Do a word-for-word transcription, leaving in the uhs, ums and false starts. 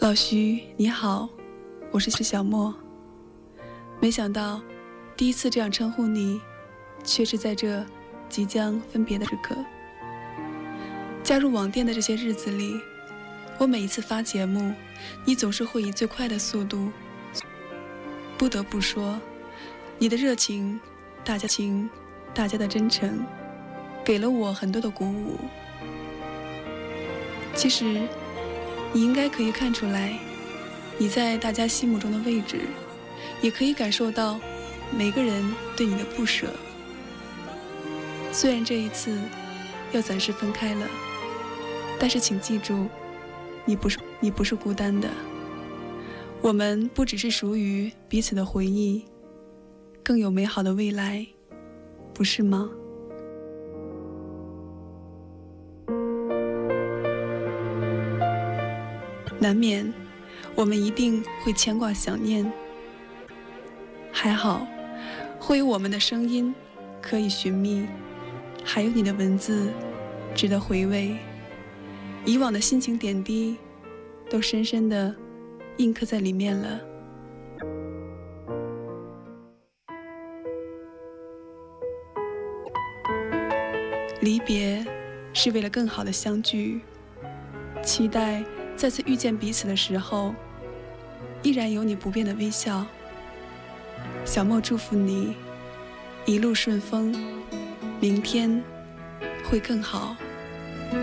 老徐你好，我是小莫。没想到第一次这样称呼你，却是在这即将分别的时刻。加入网店的这些日子里，我每一次发节目，你总是会以最快的速度。不得不说，你的热情，大家情，大家的真诚，给了我很多的鼓舞。其实你应该可以看出来，你在大家心目中的位置，也可以感受到每个人对你的不舍。虽然这一次要暂时分开了，但是请记住，你不是你不是孤单的。我们不只是属于彼此的回忆，更有美好的未来，不是吗？难免我们一定会牵挂想念，还好会有我们的声音可以寻觅，还有你的文字值得回味。以往的心情点滴都深深地印刻在里面了。离别是为了更好的相聚，期待再次遇见彼此的时候，依然有你不变的微笑。小莫祝福你一路顺风，明天会更好。